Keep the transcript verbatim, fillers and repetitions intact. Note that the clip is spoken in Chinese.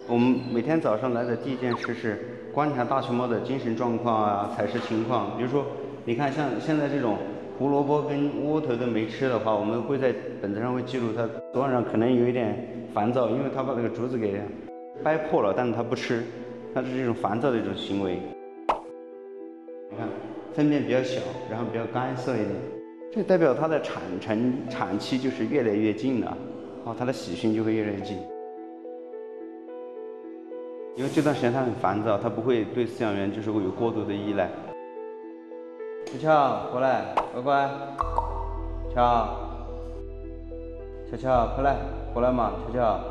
我们每天早上来的第一件事是观察大熊猫的精神状况啊、采食情况。比如说，你看像现在这种胡萝卜跟窝头都没吃的话，我们会在本子上会记录它昨晚上可能有一点烦躁，因为它把那个竹子给掰破了，但是它不吃，它是这种烦躁的一种行为。你看，粪便比较小，然后比较干涩一点，这代表它的产程产期就是越来越近了，哦，它的喜讯就会越来越近。因为这段时间它很烦躁，它不会对饲养员就是会有过度的依赖。巧巧，过来，乖乖，巧，巧巧，快来，过来嘛，巧巧。